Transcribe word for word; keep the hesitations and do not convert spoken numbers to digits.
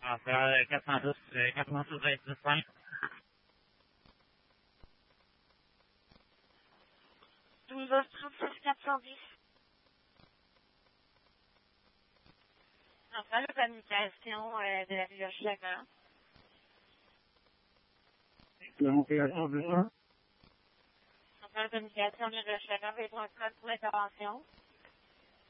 On va faire quatre cent douze, quatre cent douze, vingt-six, cinq. douze heures trente-six, quatre cent dix. On fait la communication euh, de la rue Hochelaga. On fait un bleu un. On fait la communication de la rue Hochelaga avec un code pour l'intervention.